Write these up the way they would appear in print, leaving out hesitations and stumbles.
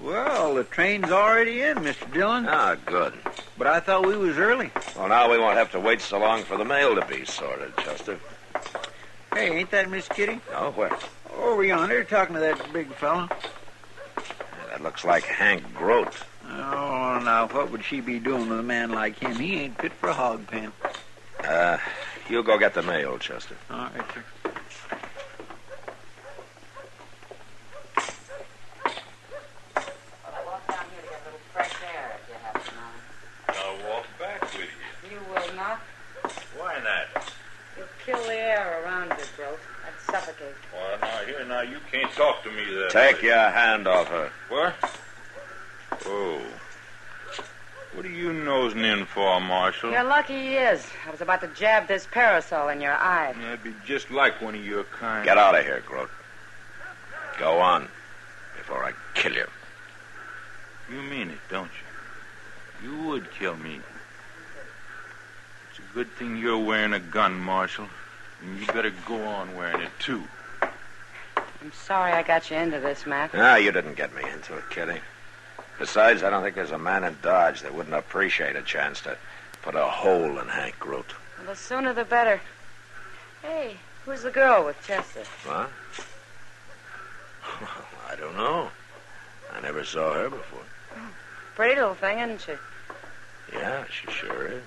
Well, the train's already in, Mr. Dillon. Ah, good. But I thought we was early. Well, now we won't have to wait so long for the mail to be sorted, Chester. Hey, ain't that Miss Kitty? Oh, where? Over yonder, talking to that big fella. That looks like Hank Grote. Oh, now, what would she be doing with a man like him? He ain't fit for a hog pen. You go get the mail, Chester. All right, sir. Kill the air around you, Grote. I'd suffocate. Well, now, you can't talk to me that Take way. your hand off her. What? Oh. What are you nosing in for, Marshal? You're lucky he is. I was about to jab this parasol in your eye. That'd be just like one of your kind. Get out of here, Grote. Go on, before I kill you. You mean it, don't you? You would kill me. It's a good thing you're wearing a gun, Marshal. And you better go on wearing it, too. I'm sorry I got you into this, Matt. Ah, you didn't get me into it, Kitty. Besides, I don't think there's a man in Dodge that wouldn't appreciate a chance to put a hole in Hank Grote. Well, the sooner the better. Hey, who's the girl with Chester? What? I don't know. I never saw her before. Pretty little thing, isn't she? Yeah, she sure is.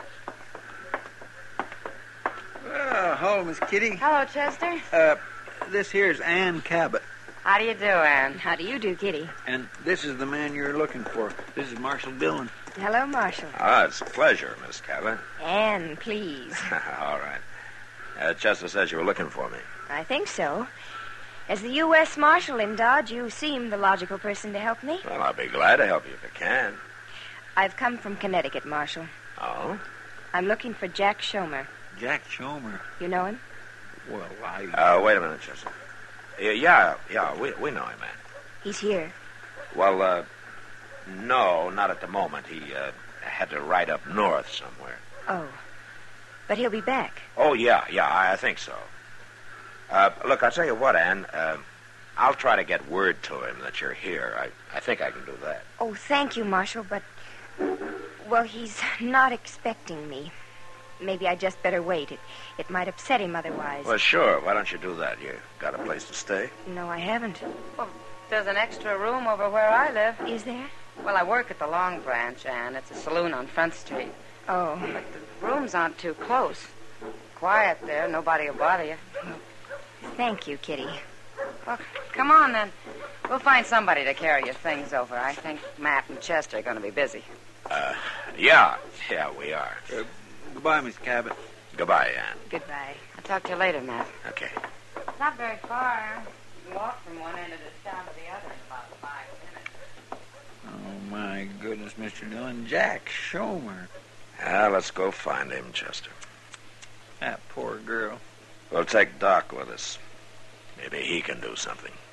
Well, hello, Miss Kitty. Hello, Chester. This here's Ann Cabot. How do you do, Ann? How do you do, Kitty? And this is the man you're looking for. This is Marshal Dillon. Hello, Marshal. Ah, it's a pleasure, Miss Cabot. Anne, please. All right. Chester says you were looking for me. I think so. As the U.S. Marshal in Dodge, you seem the logical person to help me. Well, I'll be glad to help you if I can. I've come from Connecticut, Marshal. Oh? I'm looking for Jack Schomer. Jack Schomer. You know him? Well, Wait a minute, Chester. Yeah, we know him, man. He's here. Well, no, not at the moment. He had to ride up north somewhere. Oh. But he'll be back. Oh, yeah, I think so. Look, I'll tell you what, Ann. I'll try to get word to him that you're here. I think I can do that. Oh, thank you, Marshal, but... Well, he's not expecting me. Maybe I just better wait. It might upset him otherwise. Well, sure. Why don't you do that? You got a place to stay? No, I haven't. Well, there's an extra room over where I live. Is there? Well, I work at the Long Branch, Ann. It's a saloon on Front Street. Oh. But the rooms aren't too close. Quiet there. Nobody will bother you. Thank you, Kitty. Well, come on, then. We'll find somebody to carry your things over. I think Matt and Chester are going to be busy. Yeah, we are. Goodbye, Miss Cabot. Goodbye, Ann. Goodbye. I'll talk to you later, Matt. Okay. It's not very far. You can walk from one end of this town to the other in about 5 minutes. Oh, my goodness, Mr. Dillon. Jack Schomer. Let's go find him, Chester. That poor girl. We'll take Doc with us. Maybe he can do something.